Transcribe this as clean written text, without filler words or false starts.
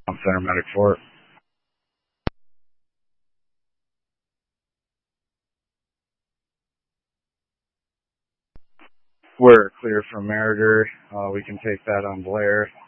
I'm Center Medic 4. We're clear from Meritor. We can take that on Blair.